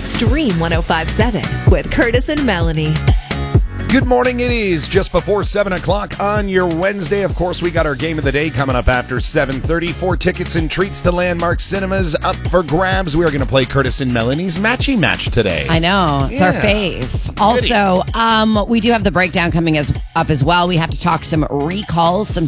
It's Dream 105.7 with Curtis and Melanie. Good morning. It is just before 7 o'clock on your Wednesday. Of course, we got our game of the day coming up after 7:30. 4 tickets and treats to Landmark Cinemas up for grabs. We are going to play Curtis and Melanie's Matchy Match today. I know. It's our fave. Also, we do have the breakdown coming up as well. We have to talk some recalls, some